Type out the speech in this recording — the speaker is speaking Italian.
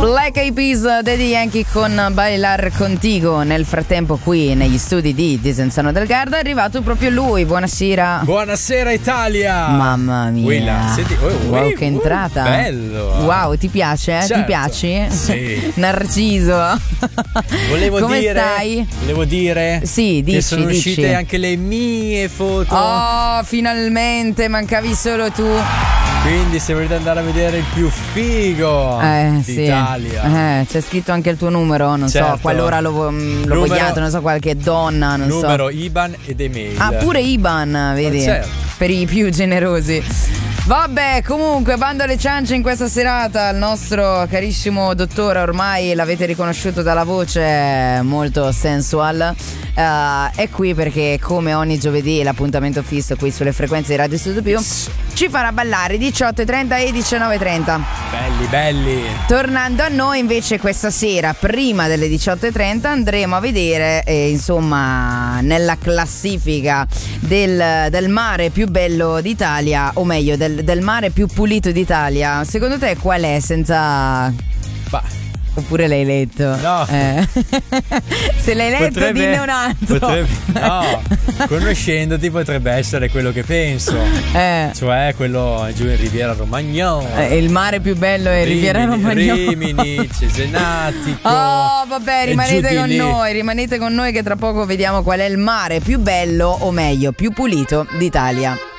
Black Eyed Peas, Daddy Yankee con Bailar Contigo. Nel frattempo qui negli studi di Desenzano del Garda è arrivato proprio lui. Buonasera. Buonasera Italia. Mamma mia. Willa, senti, wow, che entrata. Bello. Wow, ti piace? Certo. Ti piaci? Sì. Narciso. Come stai? Volevo dire sì, dici, che sono uscite anche le mie foto. Oh, finalmente, mancavi solo tu. Quindi se volete andare a vedere il più figo d'Italia, c'è scritto anche il tuo numero, non so, qualora lo vogliate, non so, qualche donna, non numero, IBAN ed email. Ah, pure IBAN, vedi? Certo. Per i più generosi. Vabbè, comunque, bando alle ciance in questa serata. Il nostro carissimo dottore, ormai l'avete riconosciuto dalla voce, molto sensual, è qui perché come ogni giovedì l'appuntamento fisso qui sulle frequenze di Radio Studio Più ci farà ballare 18:30 e 19:30. Belli. Tornando a noi invece questa sera, prima delle 18:30, andremo a vedere insomma nella classifica del mare più bello d'Italia, o meglio del mare più pulito d'Italia. Secondo te qual è, senza... Oppure l'hai letto? No. Se l'hai letto dinne un altro. No, conoscendoti potrebbe essere quello che penso. Cioè quello giù in Riviera Romagnola. Il mare più bello è Riviera Romagnola. Rimini, Cesenatico. Oh vabbè, rimanete con noi che tra poco vediamo qual è il mare più bello, o meglio più pulito d'Italia.